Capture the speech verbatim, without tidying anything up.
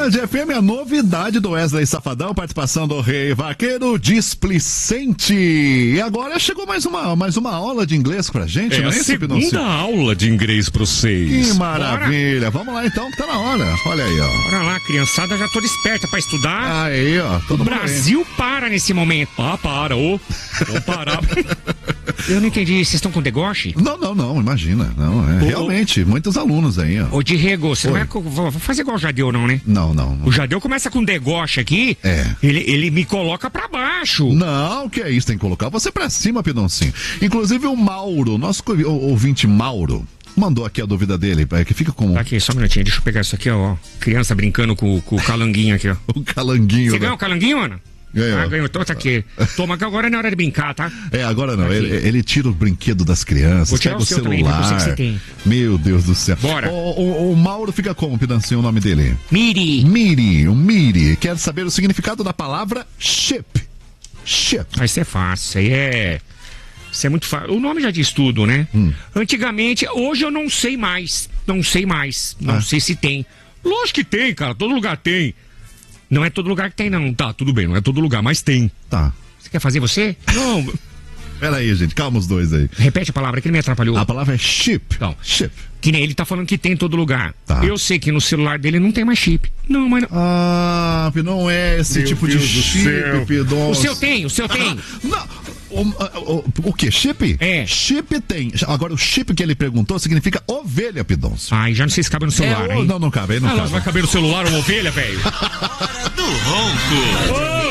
Band F M, a novidade do Wesley Safadão, participação do Rei Vaqueiro Displicente. E agora chegou mais uma, mais uma aula de inglês pra gente, é não é a isso, segunda Pinocchio? aula de inglês pra vocês. Que maravilha. Bora. Vamos lá então, que tá na hora. Olha aí, ó. Bora lá, criançada, já tô desperta pra estudar. Aí, ó. O Brasil aí para nesse momento. Ah, para, ô. Vamos parar. Eu não entendi, vocês estão com deboche? Não, não, não, imagina. Não, é, ô, realmente, muitos alunos aí, ó. Ô, Diego, você Oi. não vai vou fazer igual o Jadeu, não, né? Não, não, não. O Jadeu começa com deboche aqui, é. ele, ele me coloca pra baixo. Não, que é isso, tem que colocar você pra cima, Pidoncinho. Inclusive o Mauro, nosso ouvinte Mauro, mandou aqui a dúvida dele, que fica com... Tá aqui, só um minutinho, deixa eu pegar isso aqui, ó. Criança brincando com, com o calanguinho aqui, ó. O calanguinho. Você né? ganhou o calanguinho, Ana? Ganhou. Ah, ganhou. Então tá aqui. Toma que agora não é hora de brincar, tá? É, agora não. Ele, ele tira o brinquedo das crianças, pega o, o celular. Também, que você tem. Meu Deus do céu. Bora. O, o, o Mauro fica como, Pidancinho, o nome dele? Miri. Miri, o Miri. Quer saber o significado da palavra chip. Chip. Vai ser fácil. Isso aí é... Isso é muito fácil. O nome já diz tudo, né? Hum. Antigamente, hoje eu não sei mais. Não sei mais. Não ah. sei se tem. Lógico que tem, cara. Todo lugar tem. Não é todo lugar que tem, não. Tá, tudo bem, não é todo lugar, mas tem. Tá. Você quer fazer você? Não. Pera aí, gente, calma os dois aí. Repete a palavra que ele me atrapalhou. A palavra é chip. Então, chip. Que nem ele tá falando que tem em todo lugar. Tá. Eu sei que no celular dele não tem mais chip. Não, mas não. Ah, não é esse Meu tipo Deus de chip, Pidon. O seu tem, o seu tem. Ah, não. O, o, o que? Chip? É. Chip tem. Agora, o chip que ele perguntou significa ovelha, Pidoncio. Ai, já não sei se cabe no celular, é, hein? Não, não cabe, aí não ah, cabe. Mas vai caber no celular uma ovelha, velho? Hora do Ronco.